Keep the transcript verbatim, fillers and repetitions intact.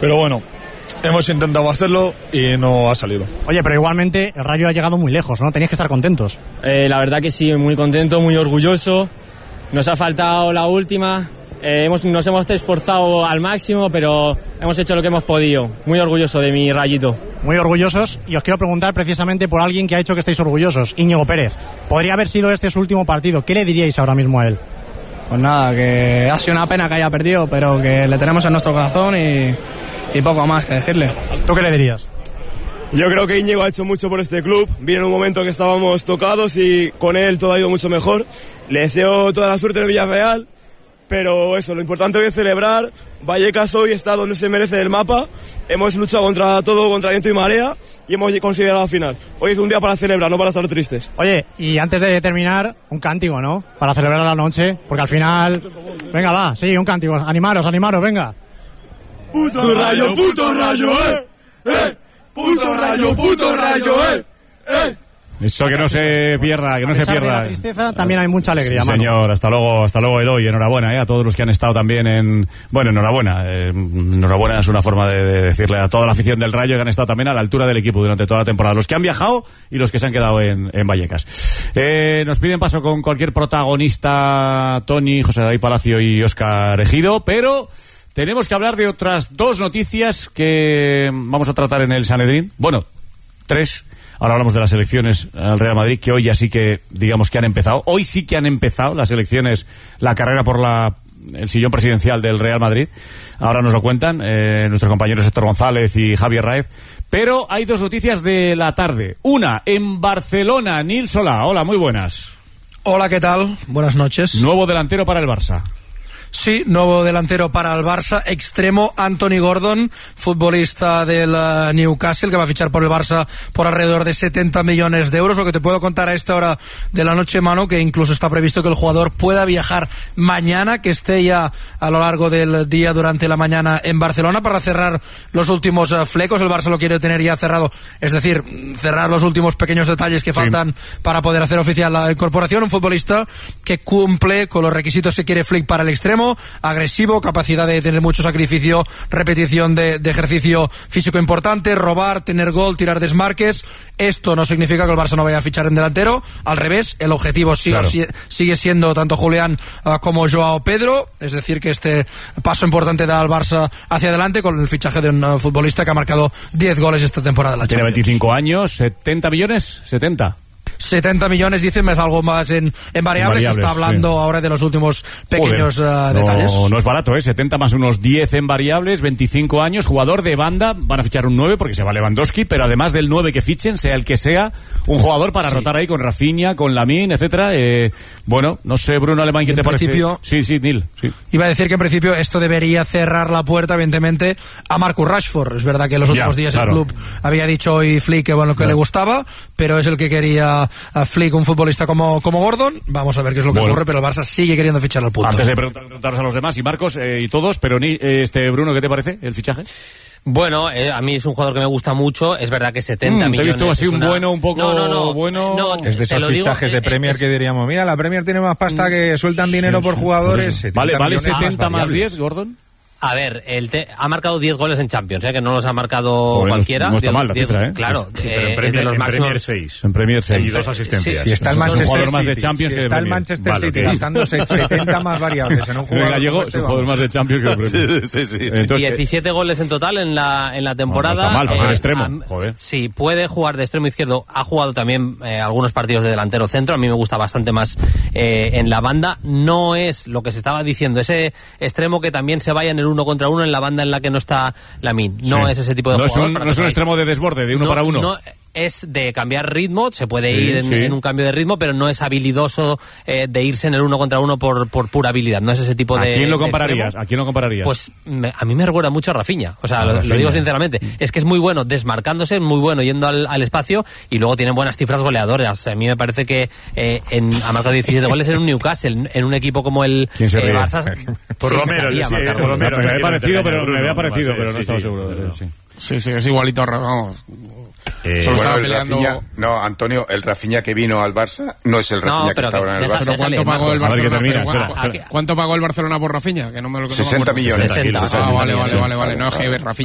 pero bueno, hemos intentado hacerlo y no ha salido. Oye, pero igualmente el Rayo ha llegado muy lejos, ¿no? Tenéis que estar contentos. Eh, la verdad que sí, muy contento, muy orgulloso. Nos ha faltado la última. Eh, hemos, nos hemos esforzado al máximo, pero hemos hecho lo que hemos podido. Muy orgulloso de mi Rayito. Muy orgullosos, y os quiero preguntar precisamente por alguien que ha hecho que estéis orgullosos, Íñigo Pérez. Podría haber sido este su último partido. ¿Qué le diríais ahora mismo a él? Pues nada, que ha sido una pena que haya perdido, pero que le tenemos en nuestro corazón y, y poco más que decirle. ¿Tú qué le dirías? Yo creo que Íñigo ha hecho mucho por este club. Vino en un momento que estábamos tocados y con él todo ha ido mucho mejor. Le deseo toda la suerte en Villarreal. Pero eso, lo importante hoy es celebrar. Vallecas hoy está donde se merece el mapa. Hemos luchado contra todo, contra viento y marea, y hemos conseguido la final. Hoy es un día para celebrar, no para estar tristes. Oye, y antes de terminar, un cántico, ¿no? Para celebrar la noche, porque al final... Venga, va, sí, un cántico. Animaros, animaros, venga. ¡Puto Rayo, puto Rayo, eh! ¡Eh! ¡Puto Rayo, puto Rayo, eh! ¡Eh! Eso, que no se pierda, que no se pierda. De la tristeza también hay mucha alegría, sí, Manu. señor, hasta luego, hasta luego Eloy, enhorabuena, ¿eh? A todos los que han estado también en... Bueno, enhorabuena, eh, enhorabuena es una forma de, de decirle a toda la afición del Rayo que han estado también a la altura del equipo durante toda la temporada, los que han viajado y los que se han quedado en, en Vallecas. Eh, nos piden paso con cualquier protagonista, Tony, José David Palacio y Óscar Ejido, pero... tenemos que hablar de otras dos noticias que vamos a tratar en el Sanedrín. Bueno, tres. Ahora hablamos de las elecciones al Real Madrid, que hoy ya sí que, digamos que han empezado. Hoy sí que han empezado las elecciones, la carrera por la el sillón presidencial del Real Madrid. Ahora nos lo cuentan eh, nuestros compañeros Héctor González y Javier Raez. Pero hay dos noticias de la tarde. Una, en Barcelona, Nil Solà. Hola, muy buenas. Hola, ¿qué tal? Buenas noches. Nuevo delantero para el Barça. Sí, nuevo delantero para el Barça, extremo Anthony Gordon, futbolista del uh, Newcastle, que va a fichar por el Barça por alrededor de setenta millones de euros. Lo que te puedo contar a esta hora de la noche, Manu, que incluso está previsto que el jugador pueda viajar mañana, que esté ya a lo largo del día durante la mañana en Barcelona para cerrar los últimos uh, flecos. El Barça lo quiere tener ya cerrado, es decir, cerrar los últimos pequeños detalles que sí. faltan para poder hacer oficial la incorporación. Un futbolista que cumple con los requisitos que quiere Flick para el extremo, agresivo, capacidad de tener mucho sacrificio, repetición de, de ejercicio físico importante, robar, tener gol, tirar desmarques. Esto no significa que el Barça no vaya a fichar en delantero, al revés, el objetivo sigue, claro. si, sigue siendo tanto Julián uh, como Joao Pedro, es decir que este paso importante da al Barça hacia adelante con el fichaje de un uh, futbolista que ha marcado diez goles esta temporada. La Tiene veinticinco años, setenta millones, setenta. setenta millones, dicen, es algo más en, en variables, se está hablando sí. ahora de los últimos pequeños uh, detalles. No, no es barato, ¿eh? setenta más unos diez en variables, veinticinco años, jugador de banda, van a fichar un nueve porque se va Lewandowski, pero además del nueve que fichen, sea el que sea, un jugador para sí. rotar ahí con Rafinha, con Lamine, etcétera. Eh, bueno, no sé, Bruno Alemán, ¿qué te parece? Sí, sí, Nil. Sí. Iba a decir que en principio esto debería cerrar la puerta, evidentemente, a Marcus Rashford. Es verdad que en los últimos ya, días claro. el club había dicho hoy Flick que bueno que ya. le gustaba, pero es el que quería a Flick, un futbolista como, como Gordon. Vamos a ver qué es lo que bueno. ocurre, pero el Barça sigue queriendo fichar al punto. Antes de preguntar, preguntaros a los demás, y Marcos eh, y todos, pero ni, eh, este Bruno, ¿qué te parece el fichaje? Bueno, eh, a mí es un jugador que me gusta mucho. Es verdad que setenta mm, millones. ¿Te he visto así un una... bueno, un poco no, no, no, bueno? No, es de esos fichajes digo, de Premier es... que diríamos, mira, la Premier tiene más pasta que sueltan dinero sí, por sí, jugadores. Por vale, vale setenta más diez, Gordon. A ver, el te, ha marcado diez goles en Champions, ¿eh? Que no los ha marcado Joder, cualquiera. No está mal la diez, cifra, ¿eh? Claro, sí, eh, en Premier, es de los en máximos. Premier seis. En Premier seis. Y dos asistencias. Sí, si está el Manchester jugador City, más de Champions si que de está Premier. el Manchester vale, City okay. gastándose setenta más variables en un jugador. El gallego es un jugador más de Champions que de Premier. Sí, sí, sí. Entonces, diecisiete goles en total en la, en la temporada. No, no está mal, para ser eh, extremo. A, Joder. Sí, puede jugar de extremo izquierdo. Ha jugado también eh, algunos partidos de delantero centro. A mí me gusta bastante más eh, en la banda. No es lo que se estaba diciendo, ese extremo que también se vaya en el uno contra uno en la banda en la que no está Lamine. No sí. es ese tipo de no jugador. Es un, no es un extremo de desborde, de uno no, para uno. No, es de cambiar ritmo, se puede sí, ir en, sí. en un cambio de ritmo, pero no es habilidoso eh, de irse en el uno contra uno por, por pura habilidad. No es ese tipo de. ¿A quién lo compararías? ¿A quién lo compararías? Pues me, a mí me recuerda mucho a Rafinha. O sea, a lo, Rafinha. lo digo sinceramente. Es que es muy bueno desmarcándose, muy bueno yendo al, al espacio y luego tiene buenas cifras goleadoras. A mí me parece que eh, en, ha marcado diecisiete goles en un Newcastle, en un equipo como el ¿Quién se eh, ríe? Barça. Por sí, Romero, me, sí, por Romero. Me había parecido, pero me había parecido, pero no estaba seguro. Sí, sí, es igualito, vamos. Eh, Solo bueno, estaba el peleando... Rafinha, no, Antonio, el Rafinha que vino al Barça no es el Rafinha no, que está ahora en el Barça. Pero ¿cuánto pagó el Barcelona? Termina, pero, espera, espera. ¿Cuánto pagó el Barcelona por Rafinha? Que no me lo que sesenta millones. Ah, vale, vale, vale, vale. No, es que Rafinha